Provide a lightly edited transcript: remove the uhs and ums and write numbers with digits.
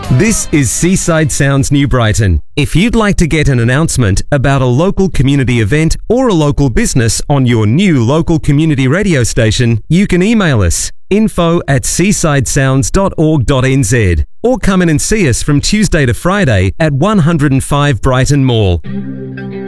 This is Seaside Sounds New Brighton. If you'd like to get an announcement about a local community event or a local business on your new local community radio station, you can email us info@seasidesounds.org.nz or come in and see us from Tuesday to Friday at 105 Brighton Mall.